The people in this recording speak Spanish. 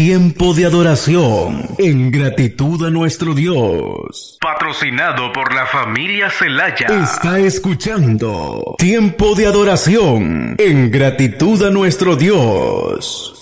tiempo de adoración en gratitud a nuestro Dios. Patrocinado por la familia Celaya. Está escuchando Tiempo de Adoración en gratitud a nuestro Dios.